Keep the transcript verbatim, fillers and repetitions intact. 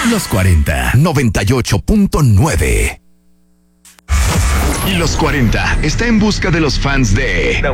Los cuarenta, noventa y ocho punto nueve. Y Los cuarenta está en busca de los fans de